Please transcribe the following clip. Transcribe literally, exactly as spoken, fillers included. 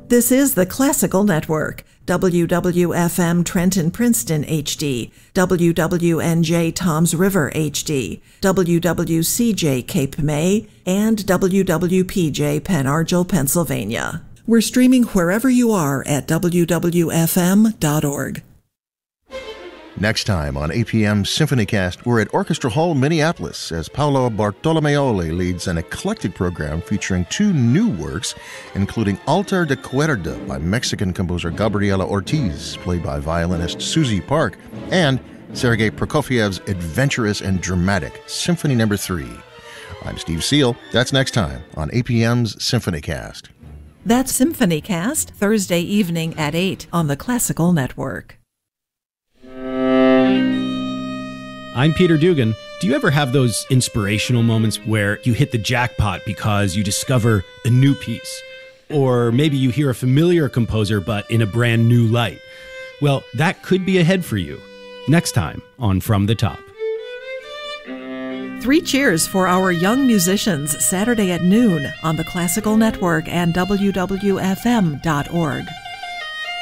This is the Classical Network, W W F M Trenton Princeton H D, W W N J Toms River H D, W W C J Cape May, and W W P J Pen Argyl, Pennsylvania. We're streaming wherever you are at W W F M dot org. Next time on A P M SymphonyCast, we're at Orchestra Hall, Minneapolis, as Paolo Bartolomeoli leads an eclectic program featuring two new works, including Altar de Cuerda by Mexican composer Gabriela Ortiz, played by violinist Susie Park, and Sergei Prokofiev's adventurous and dramatic Symphony Number Three. I'm Steve Seal. That's next time on A P M's SymphonyCast. That's SymphonyCast, Thursday evening at eight on the Classical Network. I'm Peter Dugan. Do you ever have those inspirational moments where you hit the jackpot because you discover a new piece? Or maybe you hear a familiar composer but in a brand new light? Well, that could be ahead for you. Next time on From the Top. Three cheers for our young musicians Saturday at noon on the Classical Network and W W F M dot org.